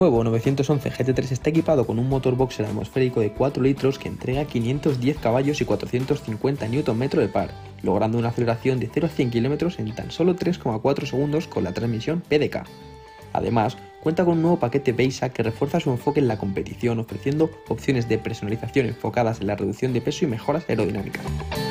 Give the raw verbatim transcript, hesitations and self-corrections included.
El nuevo novecientos once G T tres está equipado con un motor boxer atmosférico de cuatro litros que entrega quinientos diez caballos y cuatrocientos cincuenta newton metros de par, logrando una aceleración de cero a cien kilómetros en tan solo tres coma cuatro segundos con la transmisión P D K. Además, cuenta con un nuevo paquete Base que refuerza su enfoque en la competición, ofreciendo opciones de personalización enfocadas en la reducción de peso y mejoras aerodinámicas.